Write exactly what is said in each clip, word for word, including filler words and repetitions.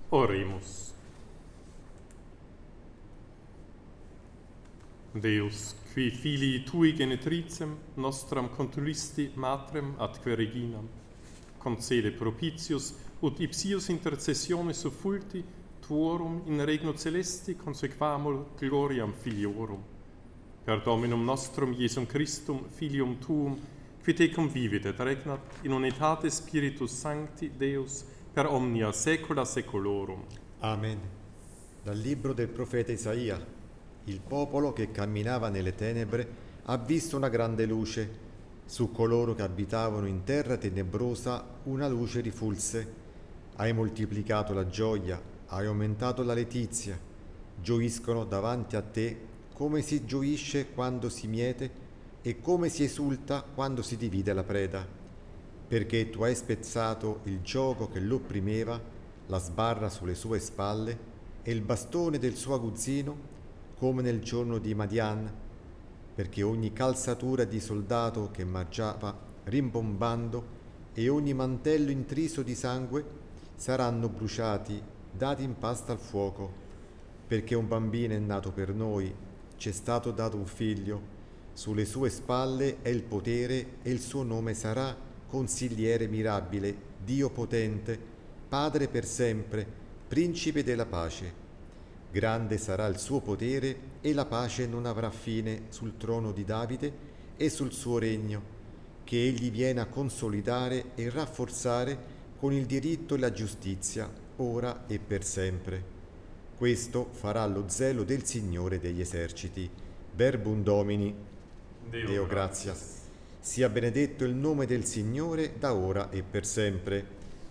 Oremus. Deus, qui filii tui genetricem, nostram contulisti matrem atque reginam, concede propitius ut ipsius intercessione suffulti tuorum in regno celesti consequamur gloriam filiorum. Per Dominum nostrum Iesum Christum, Filium Tuum, qui te convivit et regnat in unitate Spiritus Sancti Deus per omnia saecula saeculorum. Amen. Dal libro del profeta Isaia. Il popolo che camminava nelle tenebre ha visto una grande luce. Su coloro che abitavano in terra tenebrosa una luce rifulse. Hai moltiplicato la gioia, hai aumentato la letizia. Gioiscono davanti a te come si gioisce quando si miete e come si esulta quando si divide la preda. Perché tu hai spezzato il gioco che l'opprimeva, la sbarra sulle sue spalle e il bastone del suo aguzzino, come nel giorno di Madian, perché ogni calzatura di soldato che marciava rimbombando e ogni mantello intriso di sangue saranno bruciati, dati in pasta al fuoco, perché un bambino è nato per noi, ci è stato dato un figlio, sulle sue spalle è il potere e il suo nome sarà Consigliere mirabile, Dio potente, Padre per sempre, Principe della pace. Grande sarà il suo potere e la pace non avrà fine sul trono di Davide e sul suo regno, che egli viene a consolidare e rafforzare con il diritto e la giustizia, ora e per sempre. Questo farà lo zelo del Signore degli eserciti. Verbum Domini. Deo, Deo gratias. Sia benedetto il nome del Signore da ora e per sempre.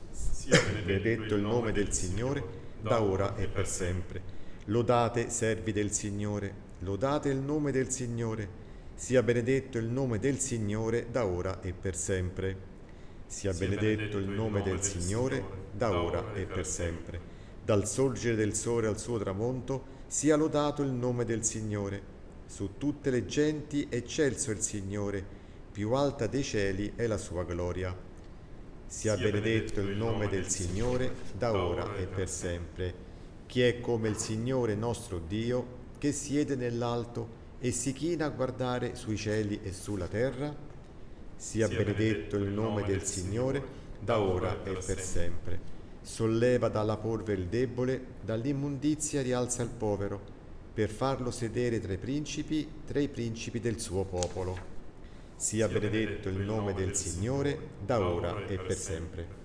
Sia Benedetto il nome del Signore da ora e per sempre. Lodate, servi del Signore, lodate il nome del Signore, sia benedetto il nome del Signore da ora e per sempre. Sia benedetto il nome del Signore da ora e per sempre. Dal sorgere del sole al suo tramonto, sia lodato il nome del Signore. Su tutte le genti eccelso il Signore, più alta dei cieli è la sua gloria. Sia benedetto il nome del Signore da ora e per sempre. Chi è come il Signore nostro Dio, che siede nell'alto e si china a guardare sui cieli e sulla terra? Sia benedetto il nome del Signore, da ora e per sempre. Solleva dalla polvere il debole, dall'immondizia rialza il povero, per farlo sedere tra i principi, tra i principi del suo popolo. Sia benedetto il nome del Signore, da ora e per sempre.